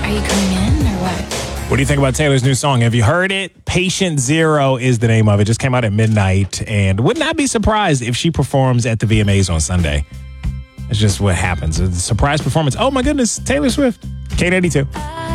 Are you coming in or what? What do you think about Taylor's new song? Have you heard it? Patient Zero is the name of it. Just came out at midnight. And would not be surprised if she performs at the VMAs on Sunday. It's just what happens. It's a surprise performance. Oh my goodness, Taylor Swift. K82.